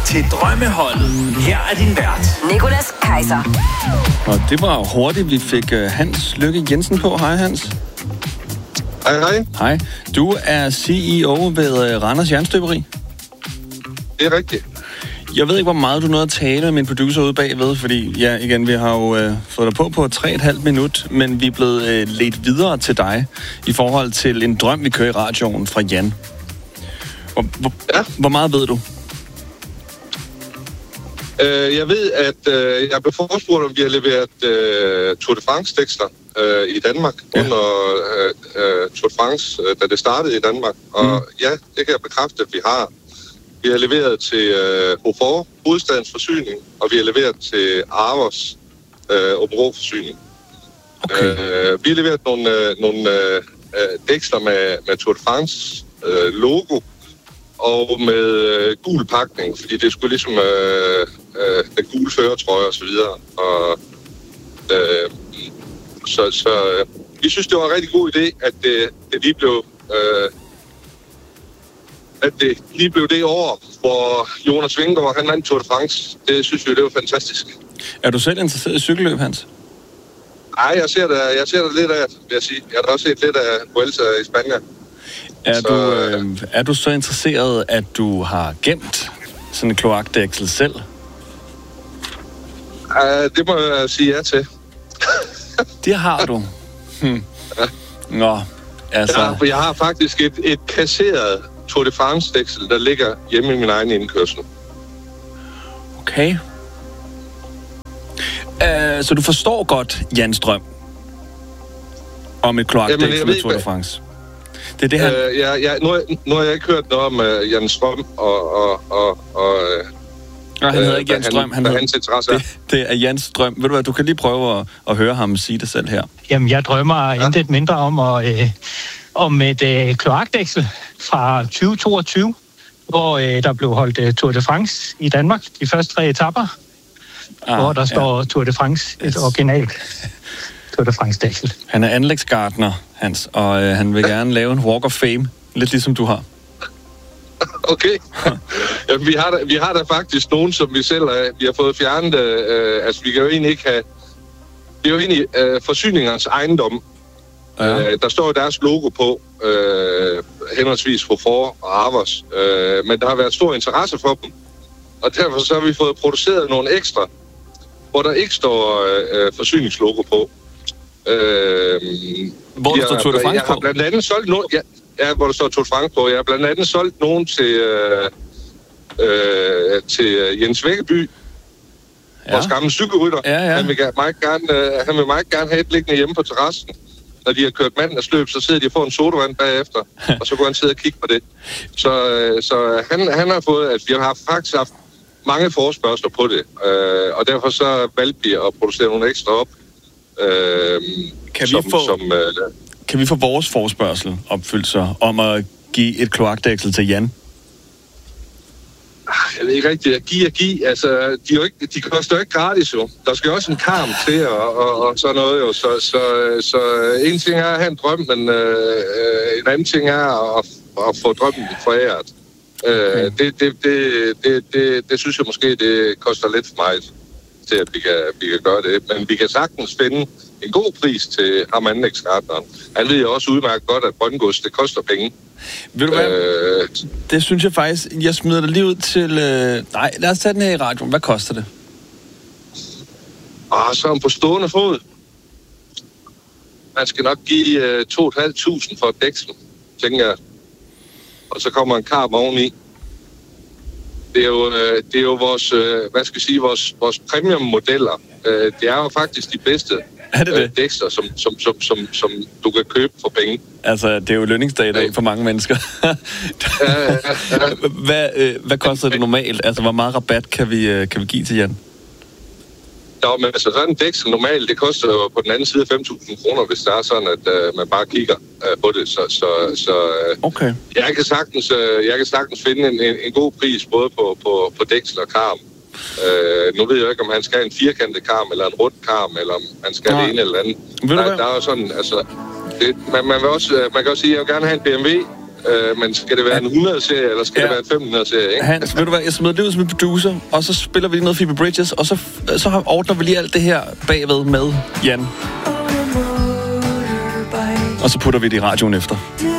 til Drømmeholdet. Her er din vært, Nicolas Kaiser. Og det var hurtigt, vi fik Hans Lykke Jensen på. Hej Hans. Hej. Hej. Du er CEO ved Randers Jernstøberi. Det er rigtigt. Jeg ved ikke, hvor meget du nåede at tale med min producer ude bagved, fordi ja, igen, vi har jo fået dig på 3,5 minut, men vi er blevet ledt videre til dig i forhold til en drøm, vi kører i radioen fra Jan. Hvor meget ved du? Jeg ved, at jeg blev forespurgt, om vi har leveret Tour de France-tekster i Danmark under Tour de France, da det startede i Danmark. Og ja, det kan jeg bekræfte, at vi har. Vi har leveret til HOFOR, hovedstadens forsyning, og vi har leveret til Arvos, Åbenrå-forsyning. Okay. Vi har leveret nogle tekster med Tour de France logo, og med gul pakning, fordi det skulle ligesom den gule førertrøje og så videre. Og så vi synes, det var en rigtig god idé, at det lige blev det år, hvor Jonas Vingegaard, han vandt Tour de France. Det synes vi, det var fantastisk. Er du selv interesseret i cykelløb, Hans? Nej, jeg ser det lidt af, vil jeg sige. Jeg har da også set lidt af Vuelta i Spanien. Er du så interesseret, at du har gemt sådan en kloakdæksel selv? Det må jeg sige ja til. Det har du. Nå, altså... Jeg har faktisk et kasseret Tour de France-dæksel, der ligger hjemme i min egen indkørsel. Okay. Så du forstår godt Jans drøm om et kloakdæksel med Tour de France? Det er det her... Nu har jeg ikke hørt noget om Jans drøm han hedder ikke Jans drøm. Det er Jans drøm. Ved du hvad, du kan lige prøve at høre ham sige det selv her. Jamen, jeg drømmer intet mindre om et kloakdæksel fra 2022, hvor der blev holdt Tour de France i Danmark, de første 3 etaper, hvor der står Tour de France, et originalt Tour de France-dæksel. Han er anlægsgartner, Hans, og han vil gerne lave en Walk of Fame, lidt ligesom du har. Okay. Ja, vi har da faktisk nogen, som vi selv vi har fået fjernet. Altså, vi kan jo egentlig ikke have... Det er jo egentlig forsyningernes ejendom. Ja. Der står deres logo på, henholdsvis HOFOR og Arvos. Men der har været stor interesse for dem. Og derfor så har vi fået produceret nogle ekstra, hvor der ikke står forsyningslogo på. Hvor der står Tour de France på? Jeg har blandt andet solgt nogle... Ja, hvor der står Tour de France på. Jeg har blandt andet solgt nogen til Jens Vækkeby, vores gamle cykelrytter. Ja. Han vil meget gerne have et liggende hjemme på terrassen. Når de har kørt manden af sløb, så sidder de og får en sodavand bagefter, og så går han sidde og kigge på det. Så han har fået, at vi har faktisk haft mange forespørgsler på det, og derfor så valgte vi at producere nogle ekstra op. Kan vi få vores forespørgsel opfyldt så, om at give et kloakdæksel til Jan? Jeg ved ikke rigtigt, at give. Altså, de koster jo ikke gratis, jo. Der skal jo også en karm til, og sådan noget, jo. Så en ting er at have en drøm, men en anden ting er at få drømmen foræret. Det synes jeg måske, det koster lidt for meget til, at vi kan gøre det. Men vi kan sagtens finde en god pris til ham anlægsgartneren. Han ved jo også udmærket godt, at grøngods, det koster penge. Ved du hvad? Det synes jeg faktisk, jeg smider dig lige ud til... Nej, lad os tage den her i radioen. Hvad koster det? Så på stående fod. Man skal nok give 2.500 for et dæksel, tænker jeg. Og så kommer en karm oveni. Det er jo vores, hvad skal jeg sige, vores premium-modeller. Det er jo faktisk de bedste dæksler, som du kan købe for penge. Altså, det er jo lønningsdag i dag for mange mennesker. Hvad koster det normalt? Altså, hvor meget rabat kan vi give til Jan? Nå, men altså, sådan en dæksel normalt, det koster jo på den anden side 5.000 kroner, hvis det er sådan, at man bare kigger på det. Så okay. Jeg kan sagtens finde en god pris, både på dæksel og karm. Nu ved jeg ikke, om han skal have en firkantet karm, eller en rund karm, eller om han skal have det ene eller andet. Der er jo sådan, altså... Man kan også sige, at jeg vil gerne have en BMW, Men skal det være en 100-serie, eller skal det være en 500-serie, ikke? Hans, ved du hvad, jeg smider det ud som en producer, og så spiller vi lige noget Phoebe Bridgers, og så ordner vi lige alt det her bagved med Jan. Og så putter vi det i radioen efter.